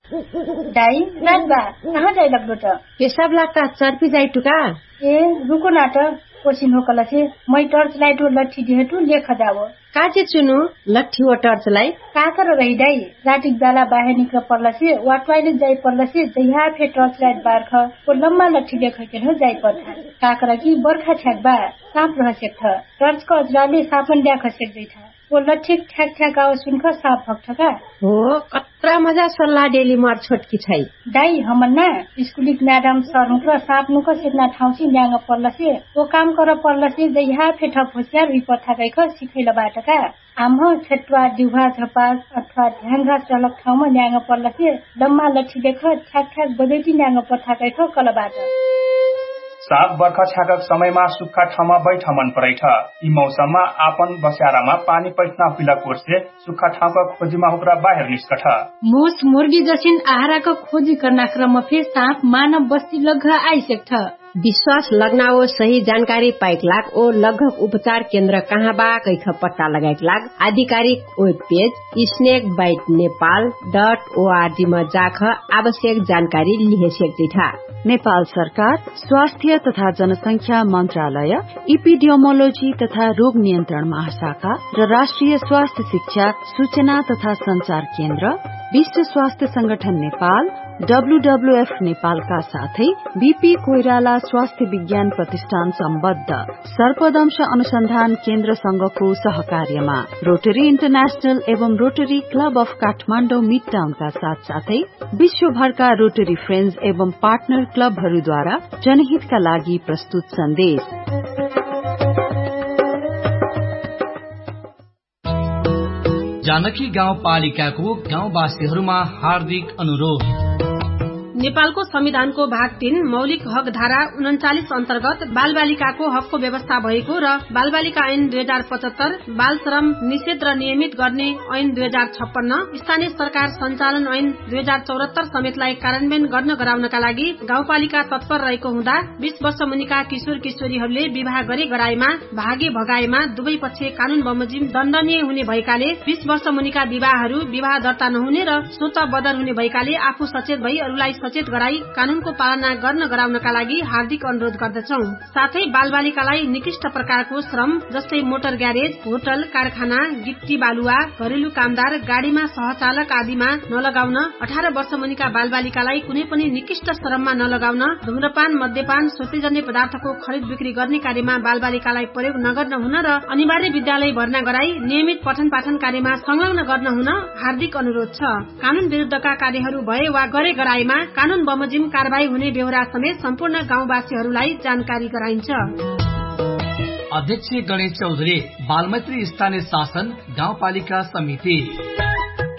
दाई नाच्बा कहाँ जाई लाग्दो त पेशाब लाग्दा चर्पी जाई टुका ए रुको नाट कोसिन हो कलसे मै टर्च लाइट हो लट्ठी दिहेटु लेख जाव काजे चुनु लट्ठी व टर्च लाई काकर रही दाई रातिक बेला बाहे निक्ल पर्लसे वा टॉयलेट जाई पर्लसे जया फे टर्च लाइट बार्ख को लम्बा लट्ठी लेख के हो जाई पर्था काकर की बर्खा छ्याकबा साप रहसेक थ टर्च को अजराले सापन द्या खसेक दै था वो लट्ठी ठ्याक ठ्याक आवाज सुनख साप भक्ठका हो कत्रा मजा सल्लाह डेली मार छोटकी छै दाई हमन्ना स्कुलिक म्याडम सर हुक्र साप नुक सेक्ना ठाउँसी न्याङ पर्लसे वो काम कर पर्लसे जया फे ठप होसियार रि पथा गइख सिखैल बाटका आम छेटवा दिउहा झपास अथवा ध्यानघास चलक ठाउँमा न्याङ पर्लसे लम्बा लट्ठी देख ठ्याक ठ्याक बजेटी न्याङ पथा गइख कलबाट साप बर्खा छ्याकक समयमा सुक्खा ठाउँमा बैठ मन परेछ यी मौसममा आपन बस्यारामा पानी पैठना पिला कोर्से सुक्खा ठाउँका खोजीमा हुक्रा बाहिर निस्कठ मुस मुर्गी जसिन आहाराको खोजी गर्न क्रम फे साप मानव बस्ती लग्घ आइसेक्ठ विश्वास लगना ओ सही जानकारी पाइक लाग ओ लगभग उपचार केन्द्र कहाँ बा कैख पत्ता लगाइक लाग आधिकारिक वेब पेज snakebitenepal.org मा जाख आवश्यक जानकारी लिहे सक्दिथा नेपाल सरकार स्वास्थ्य तथा जनसंख्या मन्त्रालय इपिडियोमोलोजी तथा रोग नियन्त्रण महाशाखा र राष्ट्रिय स्वास्थ्य शिक्षा सूचना तथा संचार केन्द्र विश्व स्वास्थ्य संगठन नेपाल WWF नेपालका साथै बीपी कोइराला स्वास्थ्य विज्ञान प्रतिष्ठान सम्बद्ध सर्पदंश अनुसन्धान केन्द्र संघको सहकार्यमा रोटरी इन्टरनेशनल एवं rotary club of Kathmandu mid टाउनका साथसाथै विश्वभरका रोटरी फ्रेन्ड्स एवं पार्टनर क्लबहरूद्वारा जनहितका लागि प्रस्तुत सन्देश। जानकी गाउँपालिकाको गाउँवासीहरूमा हार्दिक अनुरोध। नेपालको संविधानको भाग 3 मौलिक हक धारा 39 अन्तर्गत बालबालिकाको हकको व्यवस्था भएको र बालबालिका ऐन 2075, बाल श्रम निषेध र नियमित गर्ने ऐन 2056, स्थानीय सरकार सञ्चालन ऐन 2074 समेतलाई कार्यान्वयन गर्न गराउनका लागि गाउँपालिका तत्पर रहेको हुँदा 20 वर्ष मुनिका किशोर किशोरीहरूले विवाह गरे गराएमा भागे भगाएमा दुवै पक्ष कानून बमोजिम दण्डनीय हुने भएकाले 20 वर्ष मुनिका विवाहहरू विवाह दर्ता नहुने र स्वत बदर हुने भएकाले आफू सचेत भई अरूलाई सचेत गराई कानूनको पालना गर्न गराउनका लागि हार्दिक अनुरोध गर्दछौं। साथै बालबालिकालाई निकृष्ट प्रकारको श्रम जस्तै मोटर ग्यारेज, होटल, कारखाना, गिट्टी बालुवा, घरेलु कामदार, गाडीमा सहचालक आदिमा नलगाउन, 18 वर्ष मुनिका बालबालिकालाई कुनै पनि निकृष्ट श्रममा नलगाउन, धूम्रपान, मद्यपान, श्वेतजन्य पदार्थको खरिद बिक्री गर्ने कार्यमा बालबालिकालाई प्रयोग नगर्न हुन र अनिवार्य विद्यालय भर्ना गराई नियमित पठन पाठन कार्यमा संलग्न गर्न हुन हार्दिक अनुरोध छ। कानून विरुद्धका कार्यहरू भए वा गरे गराएमा कानून बमोजिम कारबाही हुने बेहोरा समेत सम्पूर्ण गाउँवासीहरूलाई जानकारी गराइन्छ। अध्यक्ष गणेश चौधरी, बालमैत्री स्थानीय शासन गाउँपालिका समिति।